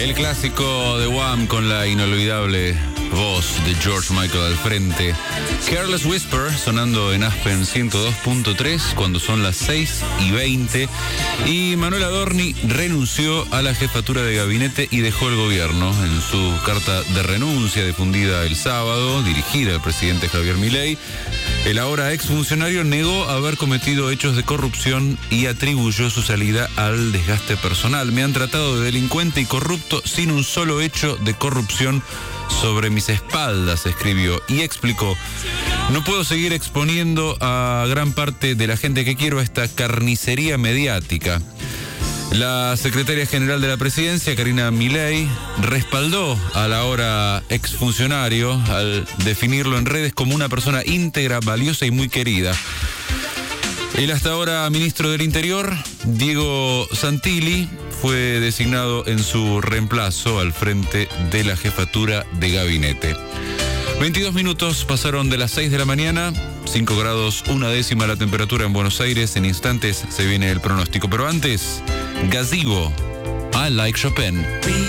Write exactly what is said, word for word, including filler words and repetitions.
El clásico de Wham con la inolvidable voz de George Michael al frente. Careless Whisper sonando en Aspen ciento dos punto tres cuando son las seis y veinte. Y Manuel Adorni renunció a la jefatura de gabinete y dejó el gobierno. En su carta de renuncia difundida el sábado, dirigida al presidente Javier Milei, el ahora exfuncionario negó haber cometido hechos de corrupción y atribuyó su salida al desgaste personal. Me han tratado de delincuente y corrupto sin un solo hecho de corrupción sobre mis espaldas, escribió, y explicó: no puedo seguir exponiendo a gran parte de la gente que quiero a esta carnicería mediática. La secretaria general de la presidencia, Karina Milei, respaldó al ahora exfuncionario al definirlo en redes como una persona íntegra, valiosa y muy querida. El hasta ahora ministro del Interior, Diego Santilli, fue designado en su reemplazo al frente de la jefatura de gabinete. veintidós minutos pasaron de las seis de la mañana, cinco grados una décima la temperatura en Buenos Aires. En instantes se viene el pronóstico, pero antes, Gazebo, I Like Chopin.